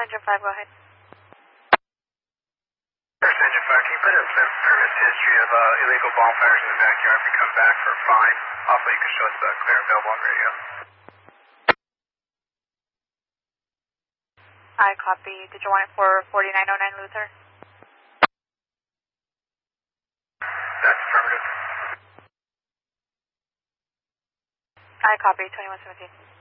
Engine 5, go ahead. First Engine 5, can you put a previous history of illegal bonfires in the backyard? If we come back for a fine, also you can show us the clear and available on radio. I copy. Did you want it for 4909 Luther? That's affirmative. I copy. 2117.